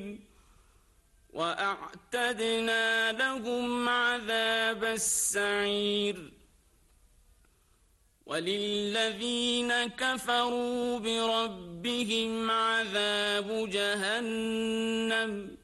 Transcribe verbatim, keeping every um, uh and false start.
السعير وأعتدنا لهم عذاب السعير وللذين كفروا بربهم عذاب جهنم